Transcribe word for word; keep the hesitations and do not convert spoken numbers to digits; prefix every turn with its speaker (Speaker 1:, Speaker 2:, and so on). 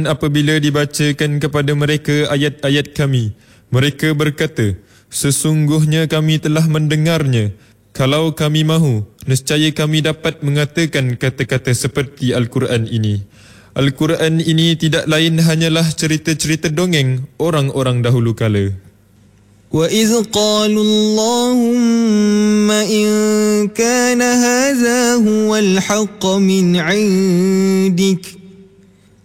Speaker 1: Apabila dibacakan kepada mereka ayat-ayat kami, mereka berkata, sesungguhnya kami telah mendengarnya. Kalau kami mahu, nescaya kami dapat mengatakan kata-kata seperti Al-Quran ini. Al-Quran ini tidak lain hanyalah cerita-cerita dongeng orang-orang dahulu kala.
Speaker 2: وَإِذْ قَالُوا اللَّهُمَّ إِنْ كَانَ هَذَا هُوَ الْحَقَّ مِنْ عِنْدِكَ